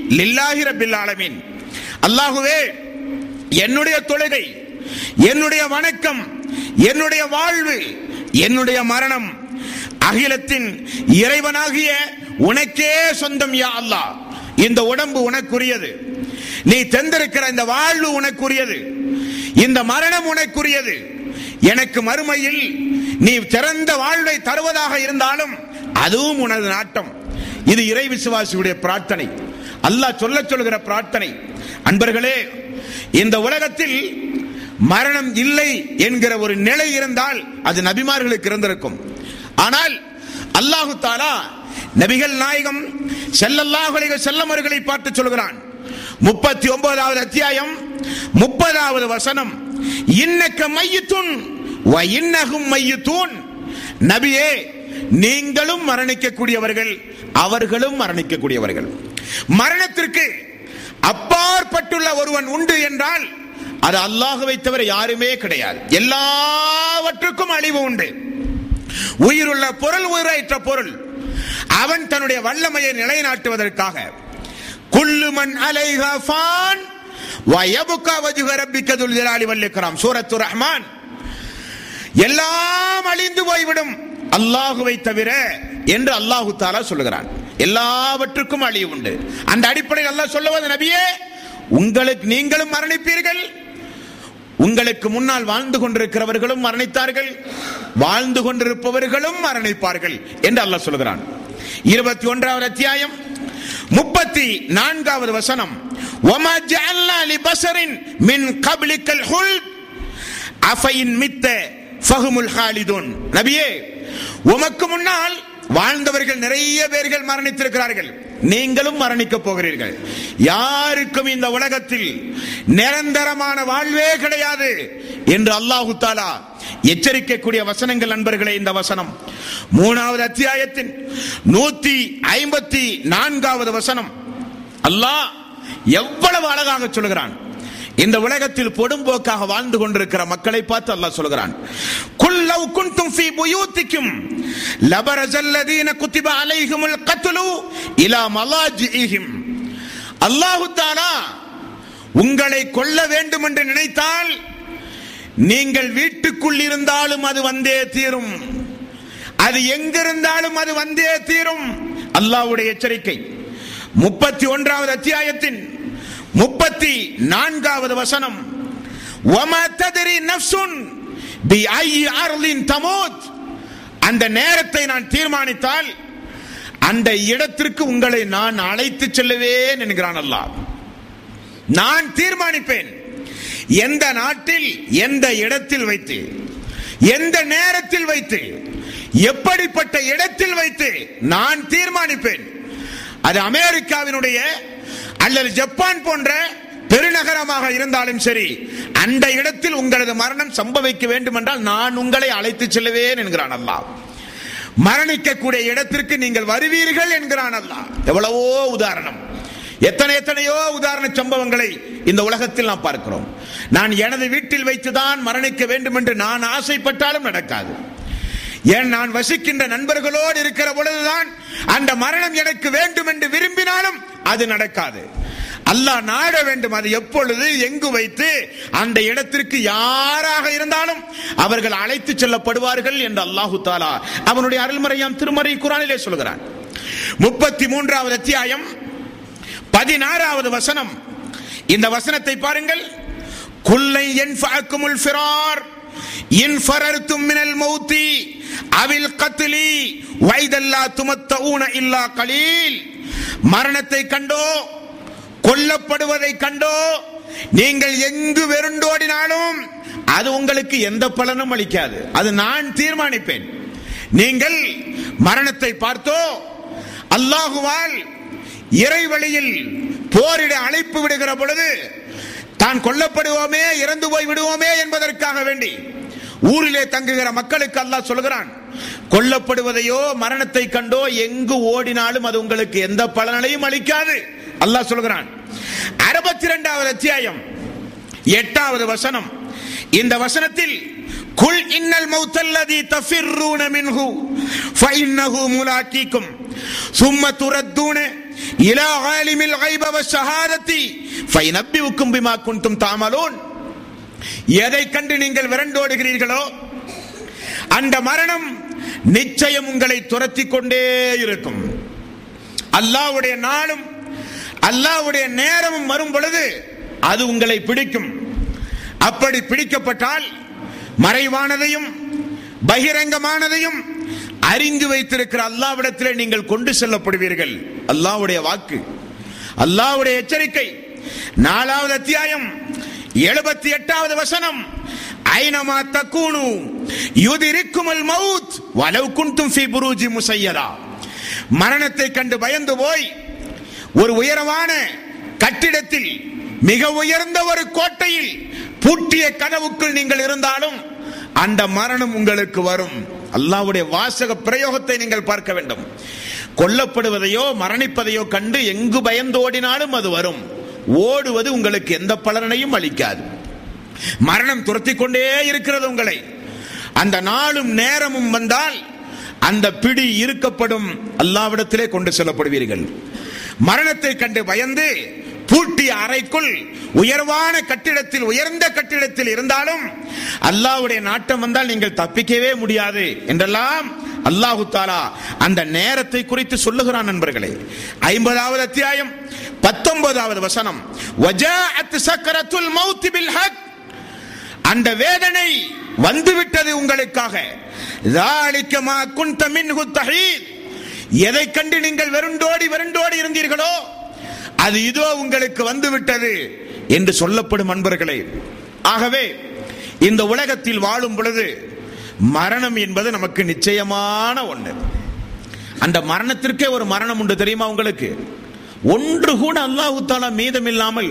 லில்லாஹி ரப்பில் ஆலமீன். அல்லாஹ்வே, என்னுடைய தொழுகை, என்னுடைய வணக்கம், என்னுடைய வாழ்வு, என்னுடைய மரணம் அகிலத்தின் இறைவனாகிய உனக்கே சொந்தம் யா அல்லாஹ். இந்த உடம்பு உனக்குரியது, நீ தந்திருக்கிற இந்த வாழ்வு உனக்குரியது, இந்த மரணம் உனக்குரியது. எனக்கு மறுமையில் நீ சிறந்த வாழ்வை தருவதாக இருந்தாலும் அதுவும் உனது நாட்டம். இது இறை விசுவாசியுடைய பிரார்த்தனை, அல்லாஹ் சொல்லுகிற பிரார்த்தனை. அன்பர்களே, இந்த உலகத்தில் மரணம் இல்லை என்கிற ஒரு நிலை இருந்தால் அது நபிமார்களுக்கு இருந்திருக்கும். ஆனால் அல்லாஹு தஆலா நபிகள் நாயகம் ஸல்லல்லாஹு அலைஹி வஸல்லம் அவர்களை பார்த்து சொல்கிறான். 39வது அத்தியாயம் 30வது வசனம், இன்னக மையித்துன் வ இன்னஹும் மையித்தூன். நபியே, நீங்களும் மரணிக்கக்கூடியவர்கள், அவர்களும் மரணிக்கக்கூடியவர்கள். மரணத்திற்கு அப்பாற்பட்டுள்ள ஒருவன் உண்டு என்றால் அது அல்லாஹ்வை தவிர யாருமே கிடையாது. எல்லாவற்றுக்கும் அழிவு உண்டு. உயிருள்ள பொருள், உயிரற்ற பொருள், அவன் தன்னுடைய வல்லமையை நிலைநாட்டுவதற்காக குல்லு மன் அலைஹா ஃபான் வ யப்கா வஜ்ஹு ரப்பிக துல் ஜலாலி வல் இக்ராம், சூரத்துர் ரஹ்மான். எல்லாம் அழிந்து போய்விடும் அல்லாஹ்வை தவிர என்று அல்லாஹ் தஆலா சொல்கிறான். எல்லாவற்றுக்கும் அழிவு உண்டு. அந்த அடிப்படையில் அல்லாஹ் சொல்லுவது, நபியே, உங்களுக்கு நீங்களும் மரணிப்பீர்கள், உங்களுக்கு முன்னால் வாழ்ந்து கொண்டிருக்கிறவர்களும் மரணித்தார்கள், வாழ்ந்து கொண்டிருப்பவர்களும் மரணிப்பார்கள் என்று அல்லாஹ் சொல்கிறான். 21வது அத்தியாயம் 34வது வசனம், வமா ஜஅல்னா லிபஸரின் மின் கப்லிகல் ஹுல்த் அஃபைன் மித்த ஃபஹுமுல் ஹாலிதுன். நபியே, உமக்கு முன்னால் வாழ்ந்தவர்கள் நிறைய பேர்கள் மரணித்திருக்கிறார்கள், நீங்களும் மரணிக்க போகிறீர்கள். யாருக்கும் இந்த உலகத்தில் நிரந்தரமான வாழ்வே கிடையாது என்று அல்லாஹ் தஆலா எச்சரிக்கக்கூடிய வசனங்கள். நண்பர்களே, இந்த வசனம் 3வது அத்தியாயத்தின் 154வது வசனம். அல்லாஹ் எவ்வளவு அழகாக சொல்கிறான். இந்த உலகத்தில் பொடும்போக்காக வாழ்ந்து கொண்டிருக்கிற மக்களை பார்த்து அல்லாஹ் சொல்கிறான், குல் லவ் குன்தும் ஃபீ புயூத்திக்கும் லபரஸல்லதீன குத்திப அலைஹிமுல் கத்லு இலா மலாஜிஹிம். அல்லாஹ் தஆலா உங்களை கொல்ல வேண்டும் என்று நினைத்தால் நீங்கள் வீட்டுக்குள் இருந்தாலும் அது வந்தே தீரும், அது எங்கிருந்தாலும் அது வந்தே தீரும். அல்லாஹ்வுடைய எச்சரிக்கை. 31வது அத்தியாயத்தின் 34வது வசனம், வமா தத்ரி நஃப்சுன் பிஐ அர்லின் தமூத். அந்த நேரத்தை நான் தீர்மானித்தால் அந்த இடத்திற்கு உங்களை நான் அழைத்து செல்லுவேன் என்கிறான் அல்லாஹ். நான் தீர்மானிப்பேன் எந்த நாட்டில், எந்த இடத்தில் வைத்து, எந்த நேரத்தில் வைத்து, எப்படிப்பட்ட இடத்தில் வைத்து நான் தீர்மானிப்பேன். அது அமெரிக்காவினுடைய அல்லது ஜப்பான் போன்ற பெருநகரமாக இருந்தாலும் சரி, அந்த இடத்தில் உங்களது மரணம் சம்பவிக்க வேண்டும் என்றால் நான் உங்களை அழைத்து செல்லுவேன் என்கிறான் அல்லாஹ். மரணிக்கக்கூடிய இடத்திற்கு நீங்கள் வருவீர்கள் என்கிறான் அல்லாஹ். எவ்வளவோ உதாரணம், எத்தனையோ உதாரண சம்பவங்களை இந்த உலகத்தில் நாம் பார்க்கிறோம். நான் எனது வீட்டில் வைத்துதான் மரணிக்க வேண்டும் என்று நான் ஆசைப்பட்டாலும் நடக்காது. ஏன், நான் வசிக்கின்ற நண்பர்களோடு இருக்கிற பொழுதுதான் அந்த மரணம் எனக்கு வேண்டும் என்று விரும்பினாலும் அது நடக்காது. அல்லாஹ் நாட வேண்டும். அது எப்பொழுது, எங்கு வைத்து, அந்த இடத்திற்கு யாராக இருந்தாலும் அவர்கள் அழைத்து செல்லப்படுவார்கள் என்று அல்லாஹு தஆலா அவனுடைய அருள்மறையாம் திருமறை குர்ஆனிலே சொல்கிறான். 33வது அத்தியாயம் 16வது வசனம். இந்த வசனத்தை பாருங்கள். குல்லை யன்ஃபஅக்குமுல் ஃபிரார் இன் ஃபரர்தும் மினல் மௌத்தி அவில் கத்லி வைதல்லா துமத்தஊன இல்லா கலீல். மரணத்தை கண்டோ, கொல்லப்படுவதை கண்டோ நீங்கள் எங்கு வெருண்டோடினாலும் அது உங்களுக்கு எந்த பலனும் அளிக்காது. அது நான் தீர்மானிப்பேன். நீங்கள் மரணத்தை பார்த்தோ, அல்லாஹுவால் இறை வழியில் போரிட அழைப்பு விடுகிற பொழுது தான் கொல்லப்படுவோமே, இறந்து போய் விடுவோமே என்பதற்காக வேண்டி ஊரிலே தங்குகிற மக்களுக்கு அல்லாஹ் சொல்கிறான், கொல்லப்படுவதையோ மரணத்தை கண்டோ எங்கு ஓடினாலும் அது உங்களுக்கு எந்த பலனையும் அளிக்காது. அல்லாஹ் சொல்கிறான். 62வது அத்தியாயம் 8வது வசனம். இந்த வசனத்தில் குல் இன்னல் மௌத்தல்லதி தஃபிர்ரூன மின்ஹு ஃபஇன்னஹு முலாகீக்கும் சும்ம துரத்தூன இலா ஆலிமில் கைப வஷ்ஷஹாதத்தி ஃபைனப்பியுக்கும் பிமா குன்தும் தஅமலூன். எதை கண்டு நீங்கள் விரண்டோடுகிறீர்களோ அந்த மரணம் நிச்சயம் உங்களை துரத்திக் கொண்டே இருக்கும். அல்லாஹ்வுடைய நாளும் அல்லாஹ்வுடைய நேரமும் வரும் பொழுது அது உங்களை பிடிக்கும். அப்படி பிடிக்கப்பட்டால் மறைவானதையும் பகிரங்கமானதையும் அறிந்து வைத்திருக்கிற அல்லாஹ்விடத்திலே நீங்கள் கொண்டு செல்லப்படுவீர்கள். அல்லாஹ்வுடைய வாக்கு, அல்லாஹ்வுடைய எச்சரிக்கை. 4வது அத்தியாயம் 78வது வசனம், ஐனமா தக்கூனு யுதிரிக்குமுல் மௌத் வலவ் குன்தும் ஃபீ புரூஜி முஸய்யதா. மரணத்தை கண்டு பயந்து போய் ஒரு உயரமான கட்டிடத்தில், மிக உயர்ந்த ஒரு கோட்டையில் பூட்டிய கதவுக்குள் நீங்கள் இருந்தாலும் அந்த மரணம் உங்களுக்கு வரும். அல்லாஹ்வுடைய வாசக பிரயோகத்தை நீங்கள் பார்க்க வேண்டும். கொல்லப்படுவதையோ மரணிப்பதையோ கண்டு எங்கு பயந்து ஓடினாலும் அது வரும். ஓடுவது உங்களுக்கு எந்த பலனையும் அளிக்காது. மரணம் துரத்திக் கொண்டே இருக்கிறது உங்களை. அந்த நாளும் நேரமும் வந்தால் அந்த பிடி இருக்கப்படும், அல்லாஹ்விடத்திலே கொண்டு செல்லப்படுவீர்கள். மரணத்தை கண்டு பயந்து பூட்டிய அறைக்குள் உயர்வான கட்டிடத்தில், உயர்ந்த கட்டிடத்தில் இருந்தாலும் அல்லாஹ்வுடைய நாட்டம் வந்தால் நீங்கள் தப்பிக்கவே முடியாது என்றெல்லாம் அல்லாஹு தஆலா அந்த நேரத்தை குறித்து சொல்லுகிறான். நண்பர்களே, 50வது அத்தியாயம் 19வது வசனம், வஜாஅத் சக்கரத்துல் மௌத் பில் ஹக். அந்த வேதனை வந்துவிட்டது உங்களுக்காக. ذَلِكَ مَا كُنْتَ مِنْهُ تَحِيدٌ. எதை கண்டு நீங்கள் வெறுண்டோடி இருந்தீர்களோ அது இதோ உங்களுக்கு வந்துவிட்டது என்று சொல்லப்படும். அன்பர்களே, ஆகவே இந்த உலகத்தில் வாழும் பொழுது மரணம் என்பது நமக்கு நிச்சயமான ஒன்று. அந்த மரணத்திற்கே ஒரு மரணம் உண்டு, தெரியுமா உங்களுக்கு? ஒன்று கூட அல்லாஹ் தஆலா மீதமில்லாமல்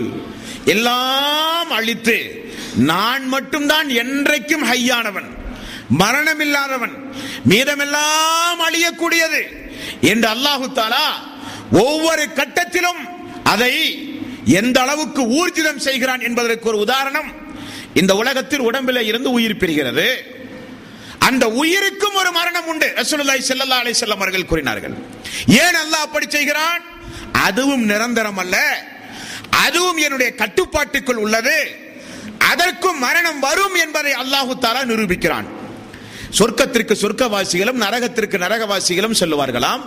எல்லாம் அழித்து நான் மட்டும்தான் என்றைக்கும் ஹையானவன், மரணம் இல்லாதவன், மீதமெல்லாம் அழியக்கூடியது என்று அல்லாஹ் தஆலா ஒவ்வொரு கட்டத்திலும் அதை எந்த அளவுக்கு ஊர்ஜிதம் செய்கிறான் என்பதற்கு ஒரு உதாரணம், இந்த உலகத்தில் உடம்பிலே இருந்து உயிர் பிரிகிறது. அந்த உயிருக்கும் ஒரு மரணம் உண்டு. ரசூலுல்லாஹி ஸல்லல்லாஹு அலைஹி வஸல்லம் அவர்கள் கூறினார்கள். ஏன் அல்லாஹ் அப்படி செய்கிறான்? அதுவும் நிரந்தரம் அல்ல, அதுவும் என்னுடைய கட்டுப்பாட்டுக்குள் உள்ளது, அதற்கும் மரணம் வரும் என்பதை அல்லாஹ் தஆலா நிரூபிக்கிறான். சொர்க்கத்திற்கு சொர்க்கவாசிகளும் நரகத்திற்கு நரகவாசிகளும் செல்லுவார்களாம்.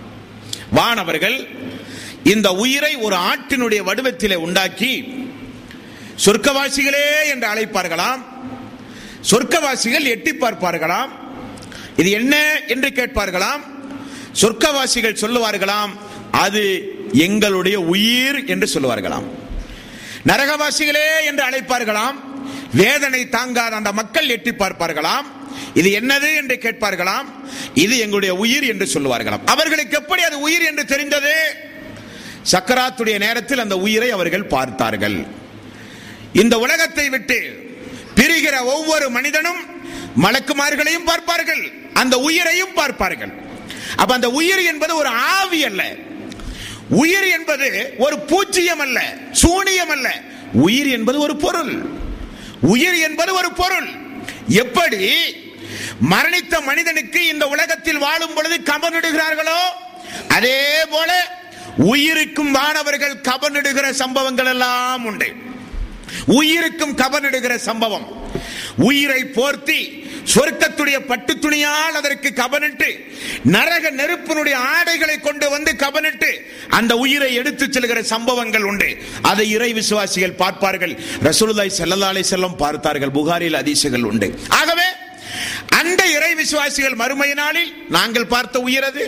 வானவர்கள் இந்த உயிரை ஒரு ஆட்டினுடைய வடிவத்திலே உண்டாக்கி சொர்க்கவாசிகளே என்று அழைப்பார்களாம். சொர்க்கவாசிகள் எட்டி பார்ப்பார்களாம். இது என்ன என்று கேட்பார்களாம். சொர்க்கவாசிகள் சொல்லுவார்களாம், அது எங்களுடைய உயிர் என்று சொல்லுவார்களாம். நரகவாசிகளே என்று அழைப்பார்களாம். வேதனை தாங்காத அந்த மக்கள் எட்டி பார்ப்பார்களாம். இது என்னது என்று கேட்பார்களாம். இது எங்களுடைய உயிர் என்று சொல்லுவார்களாம். அவர்களுக்கு எப்படி அது உயிர் என்று தெரிந்தது? சக்கராத்துடைய நேரத்தில் அந்த உயிரை அவர்கள் பார்த்தார்கள். இந்த உலகத்தை விட்டு பிரிகிற ஒவ்வொரு மனிதனும் மலக்குமார்களையும் பார்ப்பார்கள், அந்த உயிரையும் பார்ப்பார்கள். அப்ப அந்த உயிர் என்பது ஒரு ஆவி அல்ல, உயிர் என்பது ஒரு பூச்சியம் அல்ல, சூனியம் அல்ல. உயிர் என்பது ஒரு பொருள். உயிர் என்பது ஒரு பொருள். எப்படி மரணித்த மனிதனுக்கு இந்த உலகத்தில் வாழும் பொழுது கபனிடுகிறார்களோ அதே போல உயிருக்கும் வானவர்கள் கபனிடுகிற சம்பவங்கள் எல்லாம் உண்டு. உயிருக்கும் கபனிடுகிற சம்பவம். உயிரை போர்த்தி சொர்க்கத்துடைய பட்டு துணியால் அதற்கு கபனிட்டு நரக நெருப்பினுடைய ஆடைகளை கொண்டு வந்து கபனிட்டு அந்த உயிரை எடுத்து செல்கிற சம்பவங்கள் உண்டு. அதை இறை விசுவாசிகள் பார்ப்பார்கள். ரசூலுல்லாஹி ஸல்லல்லாஹு அலைஹி வஸல்லம் பார்த்தார்கள். புகாரில் ஹதீசுகள் உண்டு. ஆகவே அந்த இறை விசுவாசிகள் மறுமை நாளில் நாங்கள் பார்த்த உயிர் அது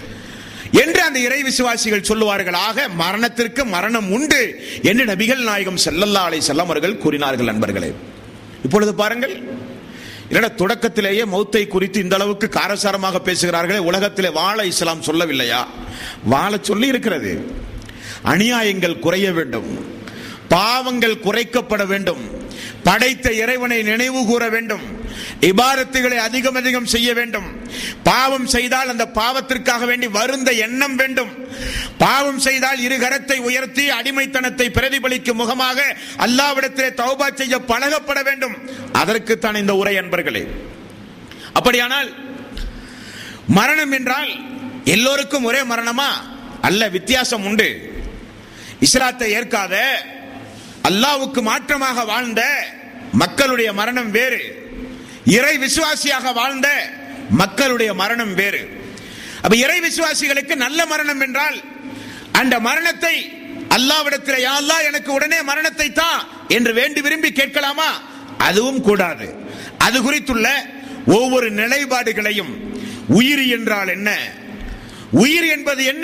என்று அந்த இறை விசுவாசிகள் சொல்லுவார்கள். ஆக மரணத்திற்கு மரணம் உண்டு என்று நபிகள் நாயகம் ஸல்லல்லாஹு அலைஹி வஸல்லம் அவர்கள் கூறினார்கள். நண்பர்களே, இப்பொழுது பாருங்கள், என்னடா தொடக்கத்திலேயே மௌத்தை குறித்து இந்த அளவுக்கு காரசாரமாக பேசுகிறார்களே, உலகத்திலே வாழ இஸ்லாம் சொல்லவில்லையா? வாழ சொல்லி இருக்கிறது. அநியாயங்கள் குறைய வேண்டும், பாவங்கள் குறைக்கப்பட வேண்டும், படைத்த இறைவனை நினைவு கூற வேண்டும், இபாதத்துகளை அதிகம் அதிகம் செய்ய வேண்டும். பாவம் செய்தால் அந்த பாவத்திற்காக வேண்டி வருந்த எண்ணம் வேண்டும். பாவம் செய்தால் இரு கரத்தை உயர்த்தி அடிமைத்தனத்தை பிரதிபலிக்கும் முகமாக அல்லாஹ்விடத்திலே தௌபா செய்ய பழகப்பட வேண்டும். அதற்குத்தான் இந்த உரை அன்பர்களே. அப்படியானால் மரணம் என்றால் எல்லோருக்கும் ஒரே மரணமா? அல்ல, வித்தியாசம் உண்டு. இஸ்லாத்தை ஏற்காத அல்லாஹ்வுக்கு மாற்றமாக வாழ்ந்த மக்களுடைய மரணம் வேறு, இறை விசுவாசியாக வாழ்ந்த மக்களுடைய மரணம் வேறு. அப்ப இறை விசுவாசிகளுக்கு நல்ல மரணம் என்றால் அந்த மரணத்தை அல்லாஹ்விடத்தில் யா அல்லாஹ் எனக்கு உடனே மரணத்தை தா என்று வேண்டி விரும்பி கேட்கலாமா? அதுவும் கூடாது. அது குறித்துள்ள ஒவ்வொரு நிலைப்பாடுகளையும், உயிர் என்றால் என்ன, உயிர் என்பது என்ன,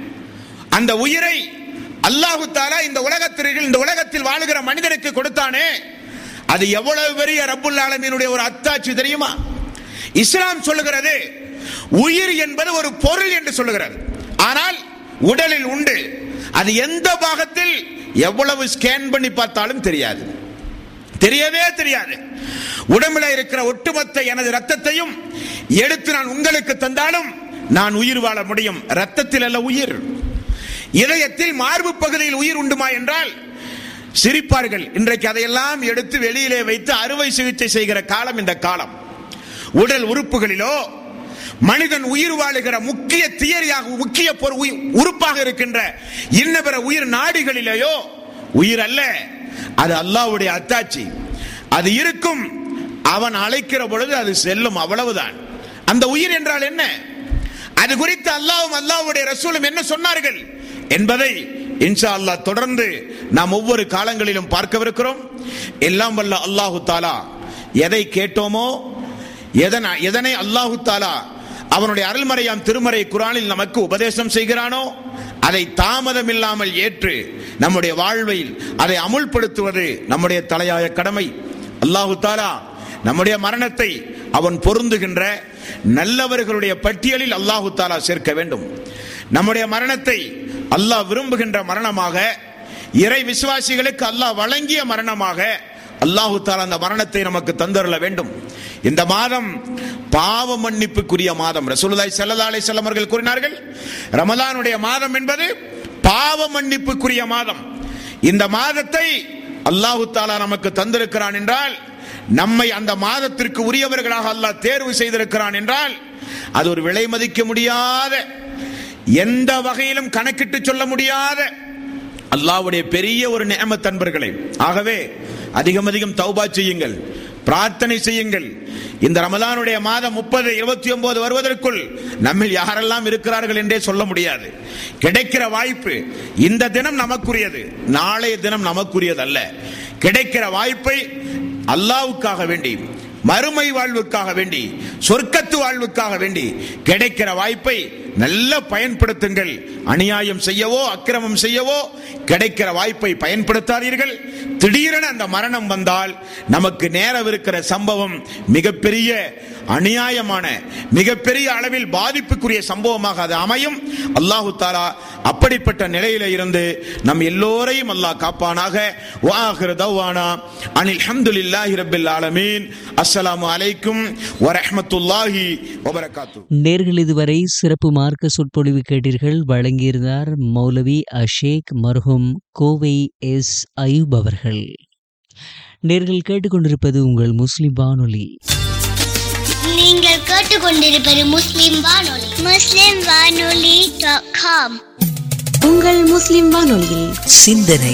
அந்த உயிரை அல்லாஹ் தஆலா இந்த உலகத்தில் வாழுகிற மனிதனுக்கு கொடுத்தானே, அது எவ்வளவு பெரிய ரப்புல் ஆலமீனுடைய ஒரு அத்தாட்சி தெரியுமா? இஸ்லாம் சொல்லுகிறது உயிர் என்பது ஒரு பொருள் என்று சொல்லுகிறது. ஆனால் உடலில் உண்டு. அது எந்த பாகத்தில் எவ்வளவு ஸ்கேன் பண்ணி பார்த்தாலும் தெரியாது, தெரியவே தெரியாது. உடம்புல இருக்கிற ஒட்டுமொத்த எனது ரத்தத்தையும் எடுத்து நான் உங்களுக்கு தந்தாலும் நான் உயிர் வாழ முடியும். ரத்தத்தில் அல்ல உயிர். இதயத்தில் மார்பு பகுதியில் உயிர் உண்டுமா என்றால் சிரிப்பார்கள். இன்றைக்கு அதையெல்லாம் எடுத்து வெளியிலே வைத்து அறுவை சிகிச்சை செய்கிற காலம் இந்த காலம். உடல் உறுப்புகளிலோ மனிதன் உயிர் வாழுகிற முக்கிய தியரியாக, முக்கிய உறுப்பாக இருக்கின்ற இன்ன பிற உயிர் நாடிகளிலேயோ உயிர் அல்ல, அது அல்லாஹ்வுடைய அத்தாட்சி. அது இருக்கும், அவன் அழைக்கிற பொழுது அது செல்லும், அவ்வளவுதான். அந்த உயிர் என்றால் என்ன, அது குறித்து அல்லாஹ்வும் அல்லாஹ்வுடைய ரசூலும் என்ன சொன்னார்கள் என்பதை இன்ஷா அல்லாஹ் தொடர்ந்து நாம் ஒவ்வொரு காலங்களிலும் பார்க்கவிருக்கிறோம். எல்லாம் வல்ல அல்லாஹு தஆலா எதை கேட்டோமோ, எதனை அல்லாஹு தஆலா அவனுடைய அருள்மறையாம் திருமறை குர்ஆனில் நமக்கு உபதேசம் செய்கிறானோ அதை தாமதம் இல்லாமல் ஏற்று நம்முடைய வாழ்வில் அதை அமுல்படுத்துவது நம்முடைய தலையாய கடமை. அல்லாஹு தஆலா நம்முடைய மரணத்தை அவன் பொருந்துகின்ற நல்லவர்களுடைய பட்டியலில் அல்லாஹு தஆலா சேர்க்க வேண்டும். நம்முடைய மரணத்தை அல்லாஹ் விரும்புகின்ற மரணமாக, இறை விசுவாசிகளுக்கு அல்லாஹ் வழங்கிய மரணமாக அல்லாஹு தஆலா அந்த மரணத்தை நமக்கு தந்தருள வேண்டும். இந்த மாதம் பாவ மன்னிப்புக்குரிய மாதம். ரசூலுல்லாஹி ஸல்லல்லாஹு அலைஹி வஸல்லம் அவர்கள் கூறினார்கள், ரமலானுடைய மாதம் என்பது பாவ மன்னிப்புக்குரிய மாதம். இந்த மாதத்தை அல்லாஹு தஆலா நமக்கு தந்திருக்கிறான் என்றால், நம்மை அந்த மாதத்திற்கு உரியவர்களாக அல்லாஹ் தேர்வு செய்திருக்கிறான் என்றால், அது ஒரு விலை மதிக்க முடியாத, எந்த வகையிலும் கணக்கிட்டு சொல்ல முடியாத அல்லாஹ்வுடைய பெரிய ஒரு நிஅமத் அன்பர்களே. ஆகவே அதிகம் அதிகம் தௌபா செய்யுங்கள், பிரார்த்தனை செய்யுங்கள். இந்த ரமலானுடைய மாதம் 30, 29 வருவதற்குள் நம்மில் யாரெல்லாம் இருக்கிறார்கள் என்றே சொல்ல முடியாது. கிடைக்கிற வாய்ப்பு, இந்த தினம் நமக்குரியது, நாளைய தினம் நமக்குரியது அல்ல. கிடைக்கிற வாய்ப்பை அல்லாஹ்வுக்காக வேண்டி, மறுமை வாழ்வுக்காக வேண்டி, சொர்க்கத்து வாழ்வுக்காக வேண்டி கிடைக்கிற வாய்ப்பை நல்ல பயன்படுத்துங்கள். அநியாயம் செய்யவோ அக்கிரமம் செய்யவோ கிடைக்கிற வாய்ப்பை பயன்படுத்தாதீர்கள். திடீரென அந்த மரணம் வந்தால் நமக்கு நேரவிருக்கிற சம்பவம் மிகப்பெரிய அநியாயமான, மிகப்பெரிய அளவில் பாதிப்புக்குரிய சம்பவமாக அது அமையும். அல்லாஹு தஆலா அப்படிப்பட்ட நிலையில இருந்து நம் எல்லோரையும் அல்லாஹ் காப்பானாக. வஆகிரு தஅவானா அனில் ஹம்துலில்லாஹி ரப்பில் ஆலமீன். அஸ்ஸலாமு அலைக்கும் வரஹ்மத்துல்லாஹி வபரகாத்துஹு. நேர்கள் இதுவரை சிறப்பு மார்க்க சொற்பொழிவு கேட்டீர்கள். வழங்கியிருந்தார் மௌலவி அஷேக் மர்ஹூம் கோவை எஸ் அயூப் அவர்கள். நேர்கள் கேட்டுக்கொண்டிருப்பது உங்கள் முஸ்லிம் வானொலி. நீங்கள் கேட்டுக்கொண்டிருப்பது முஸ்லிம் வானொலி. muslimwanoli.com. உங்கள் முஸ்லிம் வானொலியில் சிந்தனை.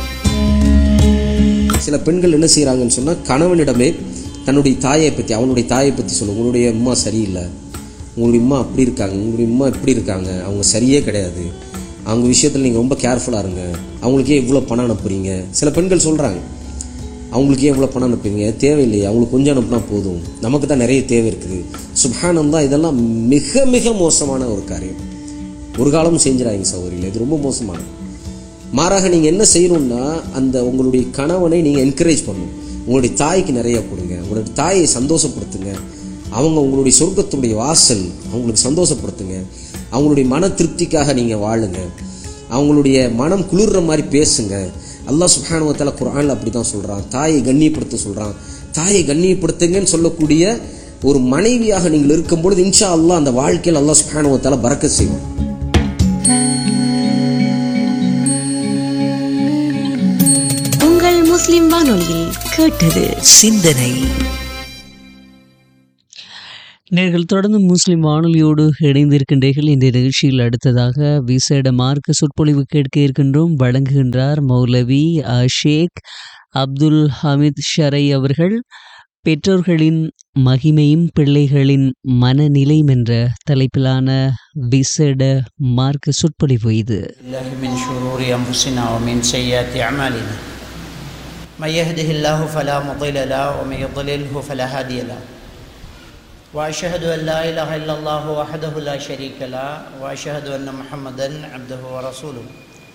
சில பெண்கள் என்ன செய்கிறாங்கன்னு சொன்னால், கணவனிடமே தன்னுடைய தாயை பற்றி, அவனுடைய தாயை பற்றி சொல்லுவோம். உங்களுடைய அம்மா சரியில்லை, உங்களுடைய அம்மா அப்படி இருக்காங்க, உங்களுடைய அம்மா இப்படி இருக்காங்க, அவங்க சரியே கிடையாது, அவங்க விஷயத்தில் நீங்கள் ரொம்ப கேர்ஃபுல்லாக இருங்க, அவங்களுக்கே இவ்வளோ பணம் அனுப்புறீங்க. சில பெண்கள் சொல்கிறாங்க, அவங்களுக்கே எவ்வளோ பணம் அனுப்புறீங்க, தேவையில்லையே, அவங்களுக்கு கொஞ்சம் அனுப்புனா போதும், நமக்கு தான் நிறைய தேவை இருக்குது. சுப்ஹானல்லாஹ், இதெல்லாம் மிக மிக மோசமான ஒரு காரியம். ஒரு காலமும் செஞ்சிடாதீங்க சகோதரியில், இது ரொம்ப மோசமானது. மாறாக நீங்கள் என்ன செய்யணும்னா, அந்த உங்களுடைய கணவனை நீங்கள் என்கரேஜ் பண்ணணும். உங்களுடைய தாய்க்கு நிறைய கொடுங்க, உங்களுடைய தாயை சந்தோஷப்படுத்துங்க. அவங்க உங்களுடைய சொர்க்கத்துடைய வாசல், அவங்களுக்கு சந்தோஷப்படுத்துங்க. அவங்களுடைய மன திருப்திக்காக நீங்கள் வாழுங்க. அவங்களுடைய மனம் குளிர்ற மாதிரி பேசுங்க. அல்லாஹ் சுப்ஹானஹு வ தஆலா குர்ஆனில் அப்படி தான் சொல்கிறான், தாயை கண்ணியப்படுத்த சொல்கிறான். தாயை கண்ணியப்படுத்துங்கன்னு சொல்லக்கூடிய ஒரு மனைவியாக நீங்கள் இருக்கும்பொழுது இன்ஷா அல்லாஹ் அந்த வாழ்க்கையில் அல்லாஹ் சுப்ஹானஹு வ தஆலா பரக்கத் செய்வான். உங்கள் முஸ்லிம் வானொலியில் கேட்டது சிந்தனை. நேர்கள் தொடர்ந்து முஸ்லிம் வானொலியோடு இணைந்திருக்கின்றீர்கள். இந்த நிகழ்ச்சியில் அடுத்ததாக விசேட மார்க்க சொற்பொழிவு கேட்க இருக்கின்றோம். வழங்குகின்றார் மௌலவி ஷேக் அப்துல் ஹமீத் ஷரை அவர்கள். பெற்றோர்களின் மகிமையும் பிள்ளைகளின் மனநிலையும் என்ற தலைப்பிலான விசேட மார்க்க சொற்பொழிவு இது. وأشهد أن لا إله إلا الله وحده لا شريك له وأشهد أن محمدا عبده ورسوله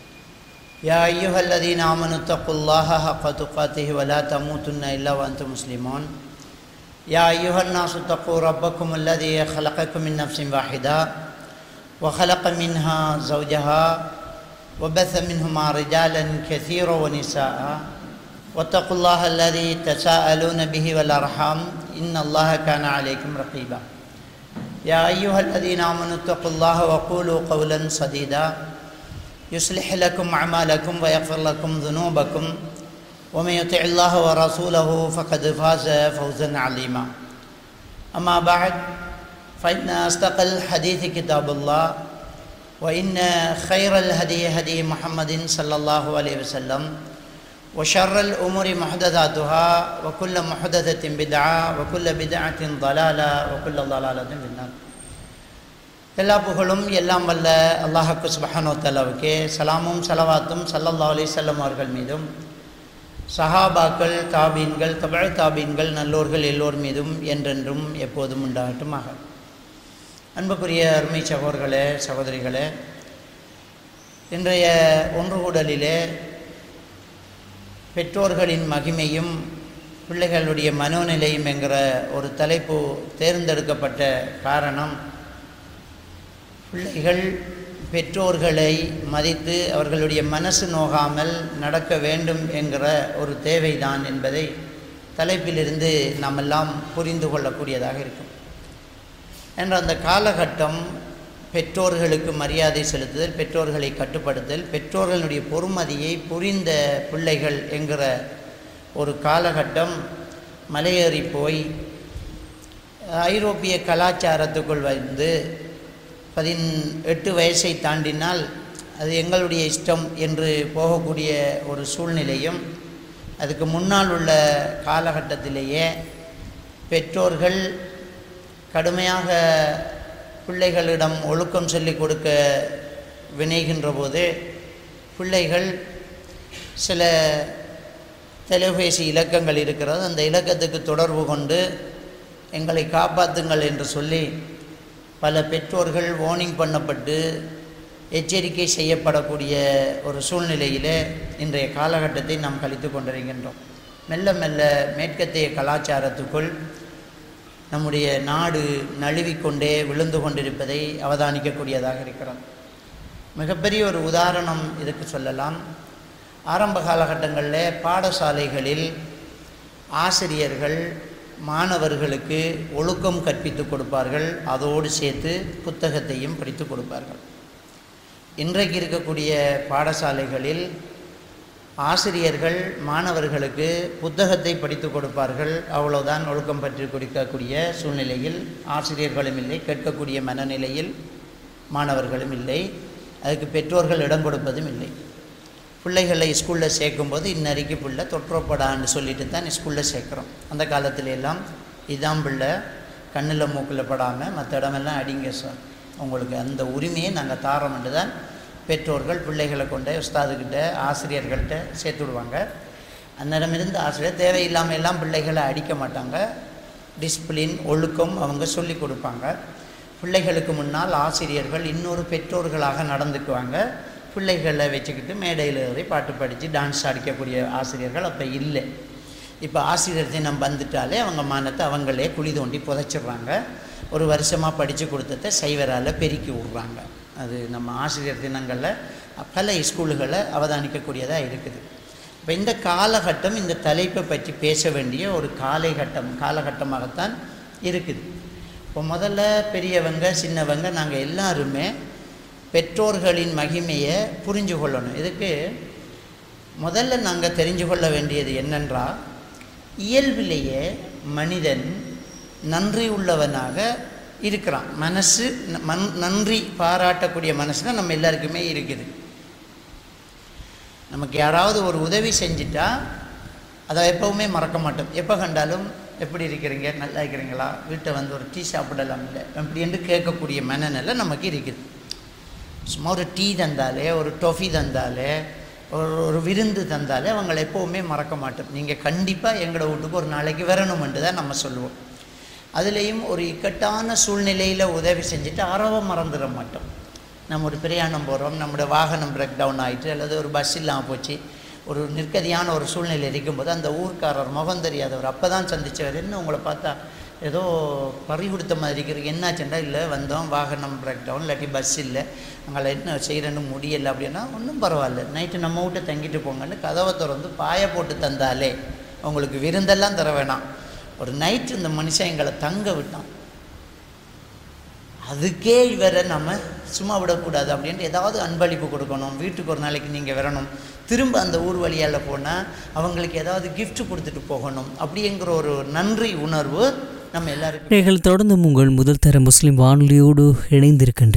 يا أيها الذين آمنوا اتقوا الله حق تقاته ولا تموتن إلا وأنتم مسلمون يا أيها الناس اتقوا ربكم الذي خلقكم من نفس واحدة وخلق منها زوجها وبث منهما رجالا كثيرا ونساء واتقوا الله الذي تساءلون به والأرحام إن الله كان عليكم رقيبا يا أيها الذين آمنوا اتقوا الله وقولوا قولا سديدا يصلح لكم أعمالكم ويغفر لكم ذنوبكم ومن يطع الله ورسوله فقد فاز فوزا عظيما أما بعد فإن أصدق الحديث كتاب الله وإن خير الهدي هدي محمد صلى الله عليه وسلم وشر الأمور محدثاتها وكل محدثة بدعة وكل بدعة ضلالة وكل ضلالة في النار. எல்லா புகழும் எல்லாம் வல்ல அல்லாஹ்வுக்கு சுப்ஹானஹு வ தஆலாவுக்கே சலாமும் ஸலவாத்தும் ஸல்லல்லாஹு அலைஹி வஸல்லம் அவர்கள் மீதும் சஹாபாக்கள் தாபீன்கள் தபஅ தாபீன்கள் நல்லோர்கள் எல்லோர் மீதும் என்றென்றும் எப்போதும் உண்டாகட்டுமாக. அன்புக்குரிய அருமை சகோதரர்களே சகோதரிகளே, இன்றைய ஒன்றுகூடலிலே பெற்றோர்களின் மகிமையும் பிள்ளைகளுடைய மனோநிலையும் என்கிற ஒரு தலைப்பு தேர்ந்தெடுக்கப்பட்ட காரணம், பிள்ளைகள் பெற்றோர்களை மதித்து அவர்களுடைய மனசு நோகாமல் நடக்க வேண்டும் என்கிற ஒரு தேவைதான் என்பதை தலைப்பிலிருந்து நாம் எல்லாம் புரிந்து கொள்ளக்கூடியதாக இருக்கும். என்ற அந்த காலகட்டம் பெற்றோர்களுக்கு மரியாதை செலுத்துதல், பெற்றோர்களை கட்டுப்படுத்தல், பெற்றோர்களுடைய பொறுமதியை புரிந்த பிள்ளைகள் என்கிற ஒரு காலகட்டம் மலையேறி போய் ஐரோப்பிய கலாச்சாரத்துக்குள் வந்து 18 வயசை தாண்டினால் அது எங்களுடைய இஷ்டம் என்று போகக்கூடிய ஒரு சூழ்நிலையும், அதுக்கு முன்னால் உள்ள காலகட்டத்திலேயே பெற்றோர்கள் கடுமையாக பிள்ளைகளிடம் ஒழுக்கம் சொல்லிக் கொடுக்க வினைகின்ற போது பிள்ளைகள் சில தொலைபேசி இலக்கங்கள் இருக்கிறது, அந்த இலக்கத்துக்கு தொடர்பு கொண்டு எங்களை காப்பாற்றுங்கள் என்று சொல்லி பல பெற்றோர்கள் வார்னிங் பண்ணப்பட்டு எச்சரிக்கை செய்யப்படக்கூடிய ஒரு சூழ்நிலையிலே இன்றைய காலகட்டத்தை நாம் கழித்து கொண்டிருக்கின்றோம். மெல்ல மெல்ல மேற்கத்திய கலாச்சாரத்துக்குள் நம்முடைய நாடு நழுவிக்கொண்டே விழுந்து கொண்டிருப்பதை அவதானிக்கக்கூடியதாக இருக்கிறது. மிகப்பெரிய ஒரு உதாரணம் இதுக்கு சொல்லலாம். ஆரம்ப காலகட்டங்களில் பாடசாலைகளில் ஆசிரியர்கள் மாணவர்களுக்கு ஒழுக்கம் கற்பித்து கொடுப்பார்கள், அதோடு சேர்த்து புத்தகத்தையும் படித்து கொடுப்பார்கள். இன்றைக்கு இருக்கக்கூடிய பாடசாலைகளில் ஆசிரியர்கள் மாணவர்களுக்கு புத்தகத்தை படித்து கொடுப்பார்கள், அவ்வளோதான், ஒழுக்கம் பற்றி கொடுக்கக்கூடிய சூழ்நிலையில் ஆசிரியர்களும் இல்லை, கேட்கக்கூடிய மனநிலையில் மாணவர்களும் இல்லை, அதுக்கு பெற்றோர்கள் இடம் கொடுப்பதும் இல்லை. பிள்ளைகளை ஸ்கூலில் சேர்க்கும்போது இன்னறைக்கு பிள்ளை தொற்றப்படான்னு சொல்லிட்டு தான் ஸ்கூலில் சேர்க்குறோம். அந்த காலத்துல எல்லாம் இதான் பிள்ளை கண்ணில் மூக்கில் படாமல் மற்ற இடமெல்லாம் அடிங்க சார், உங்களுக்கு அந்த உரிமையை நாங்கள் தாரோம்னு தான் பெற்றோர்கள் பிள்ளைகளை கொண்டு உஸ்தாதுக்கிட்ட ஆசிரியர்கள்ட்ட சேர்த்து விடுவாங்க. அந்நேரமிருந்து ஆசிரியர் தேவையில்லாமல் எல்லாம் பிள்ளைகளை அடிக்க மாட்டாங்க, டிசிப்ளின் ஒழுக்கம் அவங்க சொல்லி கொடுப்பாங்க. பிள்ளைகளுக்கு முன்னால் ஆசிரியர்கள் இன்னொரு பெற்றோர்களாக நடந்துக்குவாங்க. பிள்ளைகளை வச்சுக்கிட்டு மேடையில் ஏறி பாட்டு படித்து டான்ஸ் அடிக்கக்கூடிய ஆசிரியர்கள் அப்போ இல்லை. இப்போ ஆசிரியர் தினம் வந்துட்டாலே அவங்க மானத்தை அவங்களே குழி தோண்டி புதைச்சிடுறாங்க. ஒரு வருஷமாக படித்து கொடுத்ததை சைவரால் பெருக்கி விட்றாங்க. அது நம்ம ஆசிரியர் தினங்களில் பல ஸ்கூல்களை அவதானிக்கக்கூடியதாக இருக்குது. இப்போ இந்த காலகட்டம் இந்த தலைப்பை பற்றி பேச வேண்டிய ஒரு காலகட்டமாகத்தான் இருக்குது. இப்போ முதல்ல பெரியவங்க சின்னவங்க நாங்கள் எல்லாருமே பெற்றோர்களின் மகிமையை புரிஞ்சு கொள்ளணும். இதுக்கு முதல்ல நாங்கள் தெரிஞ்சு கொள்ள வேண்டியது என்னென்றால், இயல்பிலேயே மனிதன் நன்றி உள்ளவனாக இருக்கிறான். மனசு நன்றி பாராட்டக்கூடிய மனசு தான் நம்ம எல்லாருக்குமே இருக்குது. நமக்கு யாராவது ஒரு உதவி செஞ்சிட்டா அதை எப்போவுமே மறக்க மாட்டோம். எப்போ கண்டாலும் எப்படி இருக்கிறீங்க, நல்லா இருக்கிறீங்களா, வீட்டை வந்து ஒரு டீ சாப்பிடலாம் இல்லை அப்படி என்று கேட்கக்கூடிய மனநிலை நமக்கு இருக்குது. சும்மா ஒரு டீ தந்தாலே, ஒரு டொஃபி தந்தாலே, ஒரு விருந்து தந்தாலே அவங்களை எப்போவுமே மறக்க மாட்டோம். நீங்கள் கண்டிப்பாக எங்களோட வீட்டுக்கு ஒரு நாளைக்கு வரணுமென்று தான் நம்ம சொல்லுவோம். அதுலேயும் ஒரு இக்கட்டான சூழ்நிலையில் உதவி செஞ்சுட்டு அறவை மறந்துட மாட்டோம். நம்ம ஒரு பிரயாணம் போகிறோம், நம்மளோட வாகனம் பிரேக் டவுன் ஆகிட்டு அல்லது ஒரு பஸ் இல்லாமல் போச்சு, ஒரு நிற்கதியான ஒரு சூழ்நிலை இருக்கும்போது அந்த ஊர்க்காரர் முகம் தெரியாதவர் அப்போ தான் சந்தித்தவர், என்ன உங்களை பார்த்தா ஏதோ பறி கொடுத்த மாதிரி இருக்கிறது, என்னாச்சுண்டா, இல்லை வந்தோம் வாகனம் பிரேக் டவுன், இல்லாட்டி பஸ் இல்லை, அங்கே என்ன செய்கிறேன்னு முடியலை அப்படின்னா, ஒன்றும் பரவாயில்ல, நைட்டு நம்ம வீட்டை தங்கிட்டு போங்கன்னு கதவை திறந்து பாய போட்டு தந்தாலே உங்களுக்கு விருந்தெல்லாம் தர வேணாம், ஒரு நைட்டு இந்த மனுஷன் எங்களை தங்க விட்டான், அதுக்கே இவரை நம்ம சும்மா விடக்கூடாது அப்படின்ட்டு ஏதாவது அன்பளிப்பு கொடுக்கணும், வீட்டுக்கு ஒரு நாளைக்கு நீங்கள் வரணும், திரும்ப அந்த ஊர் வழியால் போனால் அவங்களுக்கு ஏதாவது கிஃப்ட் கொடுத்துட்டு போகணும் அப்படிங்கிற ஒரு நன்றி உணர்வு நம்ம எல்லாருக்கும். நீங்கள் தொடர்ந்து உங்கள் முதல் தர முஸ்லிம் வானொலியோடு இணைந்திருக்கின்றீர்கள்.